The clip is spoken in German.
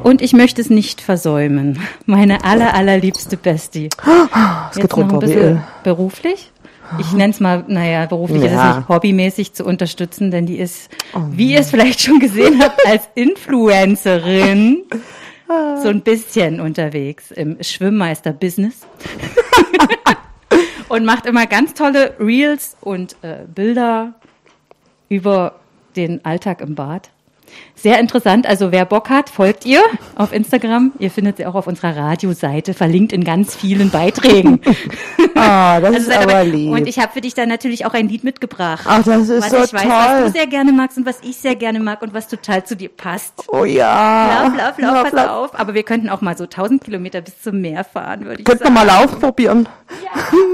Und ich möchte es nicht versäumen. Meine allerliebste Bestie. Es Jetzt noch ein bisschen beruflich. Ich nenne es mal, beruflich ist es nicht hobbymäßig zu unterstützen, denn die ist, wie ihr es vielleicht schon gesehen habt, als Influencerin so ein bisschen unterwegs im Schwimmmeister-Business. Und macht immer ganz tolle Reels und Bilder über den Alltag im Bad. Sehr interessant, also wer Bock hat, folgt ihr auf Instagram. Ihr findet sie auch auf unserer Radioseite, verlinkt in ganz vielen Beiträgen. Das ist aber lieb. Und ich habe für dich dann natürlich auch ein Lied mitgebracht. Ach, das ist so toll. Was du sehr gerne magst und was ich sehr gerne mag und was total zu dir passt. Oh ja. Lauf, pass auf. Aber wir könnten auch mal so 1000 Kilometer bis zum Meer fahren, würde ich sagen. Könnten wir mal Lauf probieren. Ja.